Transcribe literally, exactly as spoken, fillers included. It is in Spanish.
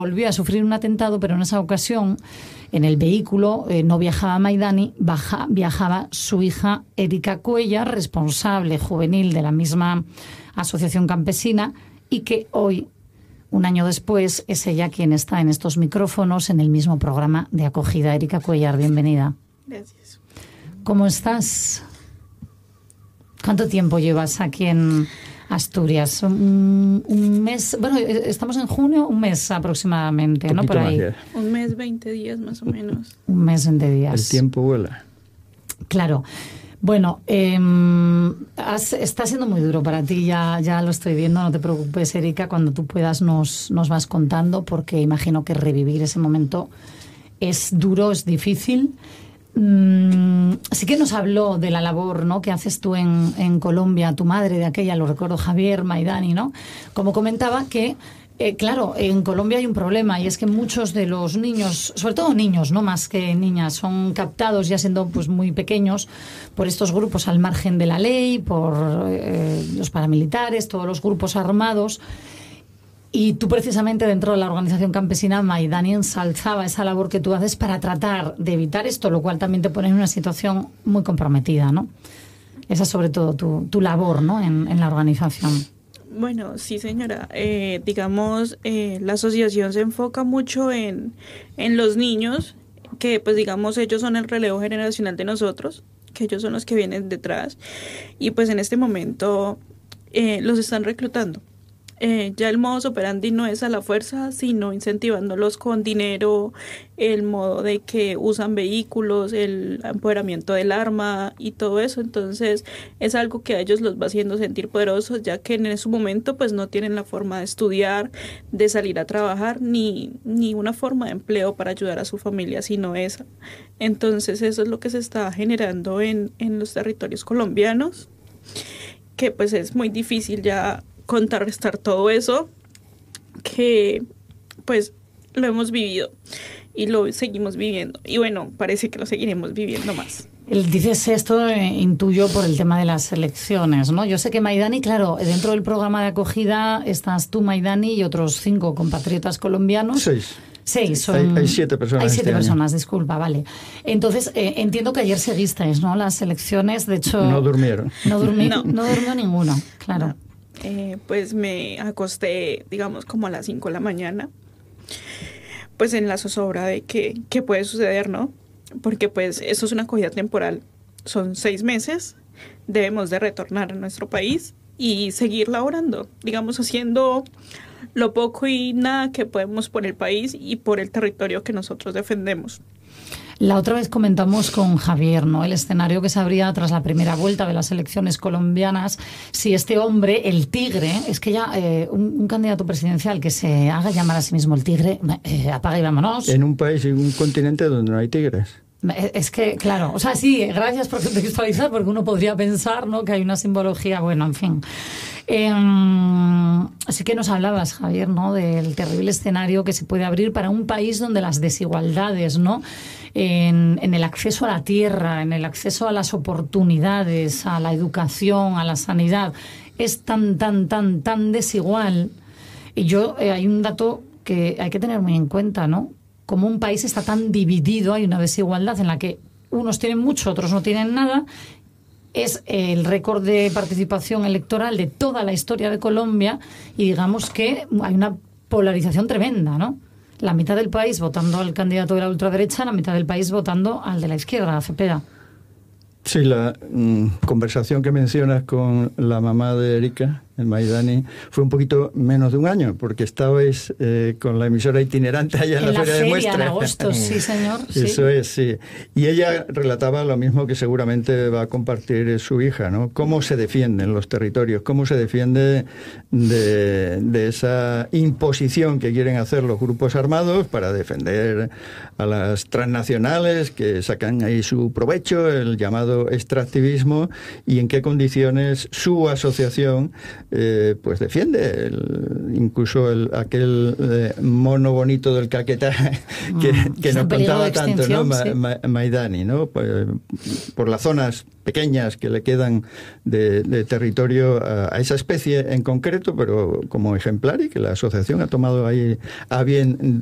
volvió a sufrir un atentado, pero en esa ocasión, en el vehículo, eh, no viajaba Maidani, baja, viajaba su hija Erika Cuellar, responsable juvenil de la misma asociación campesina, y que hoy, un año después, es ella quien está en estos micrófonos en el mismo programa de acogida. Erika Cuellar, bienvenida. Gracias. ¿Cómo estás? ¿Cuánto tiempo llevas aquí en Asturias? Un, un mes, bueno, estamos en junio, un mes aproximadamente, ¿no? Por ahí. Más, un mes, veinte días más o menos. Un mes, veinte días. El tiempo vuela. Claro. Bueno, eh, has, está siendo muy duro para ti, ya, ya lo estoy viendo, no te preocupes, Erika, cuando tú puedas nos, nos vas contando, porque imagino que revivir ese momento es duro, es difícil. Mm, sí que nos habló de la labor, ¿no?, que haces tú en, en Colombia, tu madre de aquella, lo recuerdo, Javier Maidani, ¿no? Como comentaba que, eh, claro, en Colombia hay un problema, y es que muchos de los niños, sobre todo niños, no más que niñas, son captados ya siendo pues muy pequeños por estos grupos al margen de la ley, por eh, los paramilitares, todos los grupos armados. Y tú precisamente dentro de la organización campesina Maidani ensalzaba esa labor que tú haces para tratar de evitar esto, lo cual también te pone en una situación muy comprometida, ¿no? Esa es sobre todo tu, tu labor, ¿no?, en, en la organización. Bueno, sí, señora. Eh, digamos, eh, la asociación se enfoca mucho en, en los niños, que pues digamos ellos son el relevo generacional de nosotros, que ellos son los que vienen detrás, y pues en este momento eh, los están reclutando. Eh, ya el modus operandi no es a la fuerza, sino incentivándolos con dinero, el modo de que usan vehículos, el empoderamiento del arma y todo eso. Entonces es algo que a ellos los va haciendo sentir poderosos, ya que en su momento pues no tienen la forma de estudiar, de salir a trabajar, ni, ni una forma de empleo para ayudar a su familia, sino esa. Entonces eso es lo que se está generando en, en los territorios colombianos, que pues es muy difícil ya contrarrestar todo eso, que pues lo hemos vivido y lo seguimos viviendo, y bueno, parece que lo seguiremos viviendo más. Dices esto, eh, intuyo, por el tema de las elecciones, ¿no? Yo sé que Maidani, claro, dentro del programa de acogida estás tú, Maidani, y otros cinco compatriotas colombianos. Seis. Seis, son... hay, hay siete personas. Hay siete este personas, año. Disculpa, vale. Entonces, eh, entiendo que ayer seguisteis, ¿no?, las elecciones, de hecho... No durmieron. No, durmi no. no durmió ninguno, claro. No. Eh, pues me acosté, digamos, como a las cinco de la mañana, pues en la zozobra de que, qué puede suceder, ¿no? Porque pues eso es una acogida temporal, son seis meses, debemos de retornar a nuestro país y seguir laborando, digamos, haciendo lo poco y nada que podemos por el país y por el territorio que nosotros defendemos. La otra vez comentamos con Javier, ¿no?, el escenario que se abría tras la primera vuelta de las elecciones colombianas, si este hombre, el Tigre, es que ya eh, un, un candidato presidencial que se haga llamar a sí mismo el Tigre, eh, apaga y vámonos. En un país y un continente donde no hay tigres. Es que, claro, o sea, sí, gracias por contextualizar, porque uno podría pensar, ¿no?, que hay una simbología, bueno, en fin. Eh, así que nos hablabas, Javier, ¿no?, del terrible escenario que se puede abrir para un país donde las desigualdades, ¿no?, en, en el acceso a la tierra, en el acceso a las oportunidades, a la educación, a la sanidad, es tan, tan, tan, tan desigual. Y yo, eh, hay un dato que hay que tener muy en cuenta, ¿no? Como un país está tan dividido, hay una desigualdad en la que unos tienen mucho, otros no tienen nada. Es el récord de participación electoral de toda la historia de Colombia, y digamos que hay una polarización tremenda, ¿no? La mitad del país votando al candidato de la ultraderecha, la mitad del país votando al de la izquierda, a Cepeda. Sí, la mm, conversación que mencionas con la mamá de Erika, el Maidani, fue un poquito menos de un año, porque estabais eh, con la emisora itinerante allá en, en la, la feria, feria de muestras. En agosto, sí, señor. Sí. Eso es, sí. Y ella relataba lo mismo que seguramente va a compartir su hija, ¿no? Cómo se defienden los territorios, cómo se defiende de, de esa imposición que quieren hacer los grupos armados para defender a las transnacionales que sacan ahí su provecho, el llamado extractivismo, y en qué condiciones su asociación eh, pues defiende el, incluso el, aquel eh, mono bonito del Caquetá que, mm, que nos contaba tanto, ¿no? Ma, sí. Ma, Maidani, ¿no? Por, por las zonas pequeñas que le quedan de, de territorio a, a esa especie en concreto, pero como ejemplar, y que la asociación ha tomado ahí a bien